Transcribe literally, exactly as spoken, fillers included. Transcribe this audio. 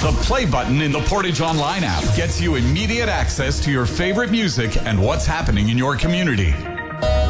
The play button in the Portage Online app gets you immediate access to your favorite music and what's happening in your community.